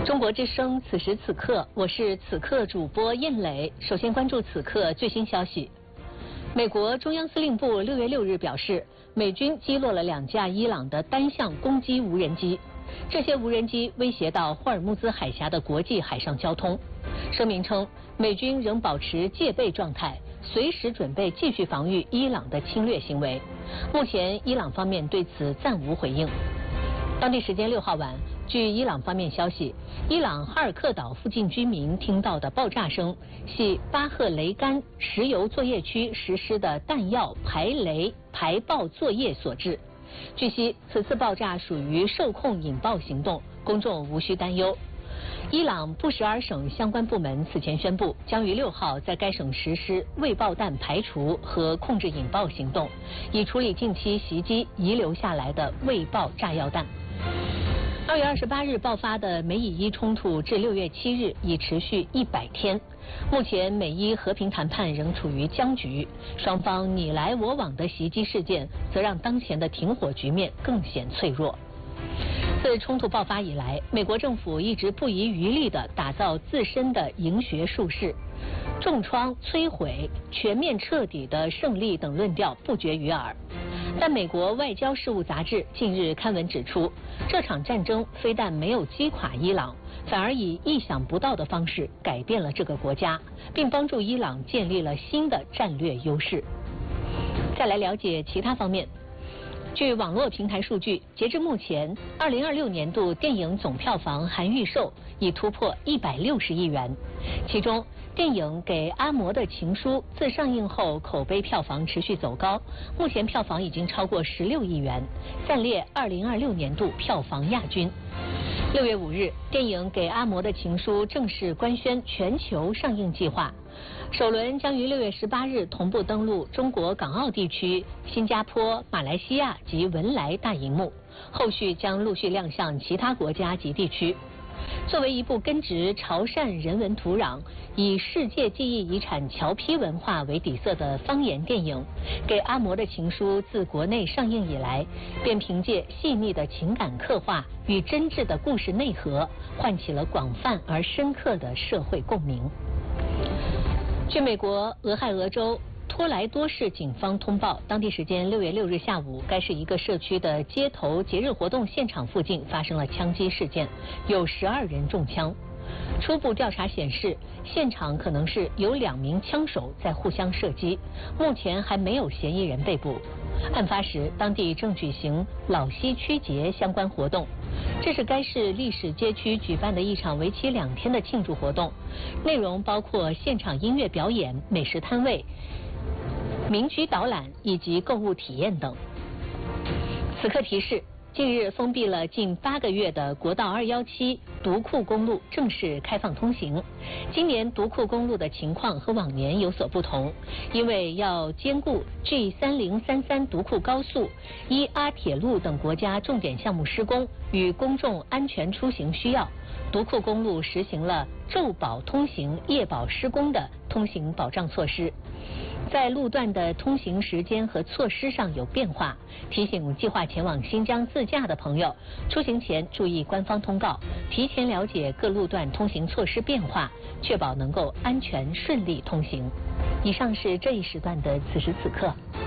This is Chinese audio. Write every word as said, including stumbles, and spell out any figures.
中国之声，此时此刻，我是此刻主播燕磊。首先关注此刻最新消息。美国中央司令部六月六日表示，美军击落了两架伊朗的单向攻击无人机，这些无人机威胁到霍尔木兹海峡的国际海上交通。声明称，美军仍保持戒备状态，随时准备继续防御伊朗的侵略行为。目前，伊朗方面对此暂无回应。当地时间六号晚，据伊朗方面消息，伊朗哈尔克岛附近居民听到的爆炸声系巴赫雷干石油作业区实施的弹药排雷排爆作业所致。据悉，此次爆炸属于受控引爆行动，公众无需担忧。伊朗布什尔省相关部门此前宣布，将于六号在该省实施未爆弹排除和控制引爆行动，以处理近期袭击遗留下来的未爆炸药弹。二月二十八日爆发的美以伊冲突至六月七日已持续一百天，目前美伊和平谈判仍处于僵局，双方你来我往的袭击事件则让当前的停火局面更显脆弱。自冲突爆发以来，美国政府一直不遗余力地打造自身的赢学术式，重创、摧毁、全面彻底的胜利等论调不绝于耳。但美国外交事务杂志近日刊文指出，这场战争非但没有击垮伊朗，反而以意想不到的方式改变了这个国家，并帮助伊朗建立了新的战略优势。再来了解其他方面。据网络平台数据，截至目前，二零二六年度电影总票房含预售已突破一百六十亿元，其中电影《给阿嬷的情书》自上映后口碑票房持续走高，目前票房已经超过十六亿元，暂列二零二六年度票房亚军。六月五日，电影《给阿嬷的情书》正式官宣全球上映计划，首轮将于六月十八日同步登陆中国港澳地区、新加坡、马来西亚及文莱大荧幕，后续将陆续亮相其他国家及地区。作为一部根植潮汕人文土壤、以世界记忆遗产侨批文化为底色的方言电影，《给阿嬷的情书》自国内上映以来，便凭借细腻的情感刻画与真挚的故事内核，唤起了广泛而深刻的社会共鸣。据美国俄亥俄州托莱多市警方通报，当地时间六月六日下午，该市一个社区的街头节日活动现场附近发生了枪击事件，有十二人中枪。初步调查显示，现场可能是有两名枪手在互相射击，目前还没有嫌疑人被捕。案发时，当地正举行老西区节相关活动，这是该市历史街区举办的一场为期两天的庆祝活动，内容包括现场音乐表演、美食摊位、民居导览以及购物体验等。此刻提示，近日封闭了近八个月的国道二一七独库公路正式开放通行。今年独库公路的情况和往年有所不同，因为要兼顾 G 三零三三独库高速、伊阿铁路等国家重点项目施工与公众安全出行需要，独库公路实行了昼保通行、夜保施工的通行保障措施。在路段的通行时间和措施上有变化，提醒计划前往新疆自驾的朋友，出行前注意官方通告，提前了解各路段通行措施变化，确保能够安全顺利通行。以上是这一时段的此时此刻。